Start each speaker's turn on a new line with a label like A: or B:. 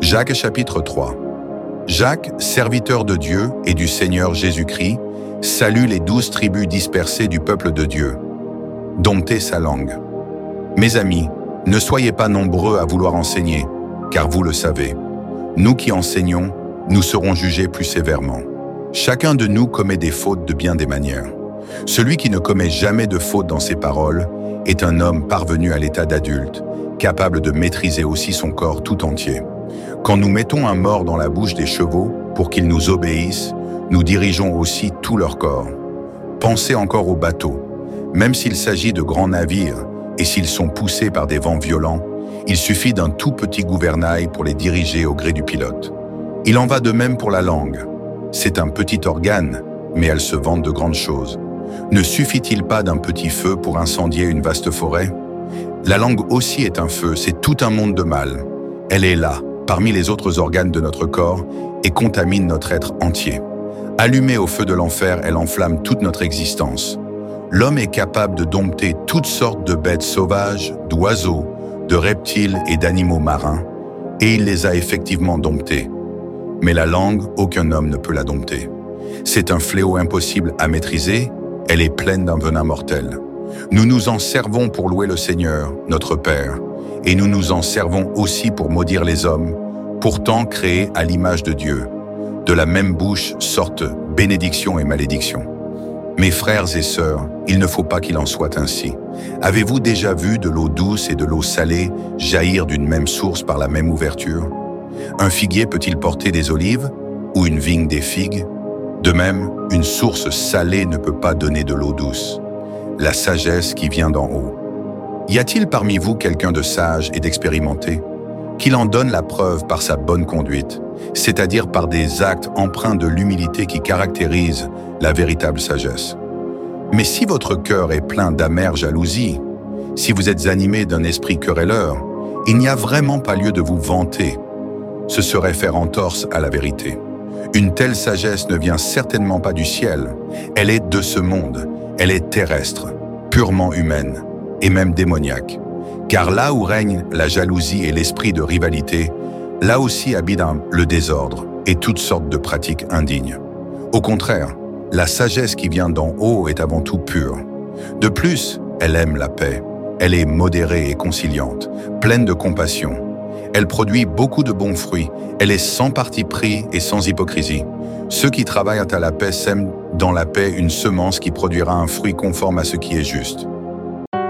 A: Jacques chapitre 3. Jacques, serviteur de Dieu et du Seigneur Jésus-Christ, salue les 12 tribus dispersées du peuple de Dieu. Domptez sa langue. Mes amis, ne soyez pas nombreux à vouloir enseigner, car vous le savez. Nous qui enseignons, nous serons jugés plus sévèrement. Chacun de nous commet des fautes de bien des manières. Celui qui ne commet jamais de faute dans ses paroles est un homme parvenu à l'état d'adulte, capable de maîtriser aussi son corps tout entier. Quand nous mettons un mors dans la bouche des chevaux pour qu'ils nous obéissent, nous dirigeons aussi tout leur corps. Pensez encore aux bateaux. Même s'il s'agit de grands navires et s'ils sont poussés par des vents violents, il suffit d'un tout petit gouvernail pour les diriger au gré du pilote. Il en va de même pour la langue. C'est un petit organe, mais elle se vante de grandes choses. Ne suffit-il pas d'un petit feu pour incendier une vaste forêt? La langue aussi est un feu, c'est tout un monde de mal. Elle est là, parmi les autres organes de notre corps, et contamine notre être entier. Allumée au feu de l'enfer, elle enflamme toute notre existence. L'homme est capable de dompter toutes sortes de bêtes sauvages, d'oiseaux, de reptiles et d'animaux marins, et il les a effectivement domptés. Mais la langue, aucun homme ne peut la dompter. C'est un fléau impossible à maîtriser, elle est pleine d'un venin mortel. Nous nous en servons pour louer le Seigneur, notre Père, et nous nous en servons aussi pour maudire les hommes, pourtant créés à l'image de Dieu. De la même bouche sortent bénédiction et malédiction. Mes frères et sœurs, il ne faut pas qu'il en soit ainsi. Avez-vous déjà vu de l'eau douce et de l'eau salée jaillir d'une même source par la même ouverture? Un figuier peut-il porter des olives ou une vigne des figues? De même, une source salée ne peut pas donner de l'eau douce. La sagesse qui vient d'en haut. Y a-t-il parmi vous quelqu'un de sage et d'expérimenté? Qu'il en donne la preuve par sa bonne conduite, c'est-à-dire par des actes empreints de l'humilité qui caractérisent la véritable sagesse. Mais si votre cœur est plein d'amère jalousie, si vous êtes animé d'un esprit querelleur, il n'y a vraiment pas lieu de vous vanter. Ce serait faire entorse à la vérité. Une telle sagesse ne vient certainement pas du ciel. Elle est de ce monde. Elle est terrestre, purement humaine et même démoniaque. Car là où règne la jalousie et l'esprit de rivalité, là aussi habite le désordre et toutes sortes de pratiques indignes. Au contraire, la sagesse qui vient d'en haut est avant tout pure. De plus, elle aime la paix. Elle est modérée et conciliante, pleine de compassion. Elle produit beaucoup de bons fruits. Elle est sans parti pris et sans hypocrisie. Ceux qui travaillent à la paix sèment dans la paix une semence qui produira un fruit conforme à ce qui est juste.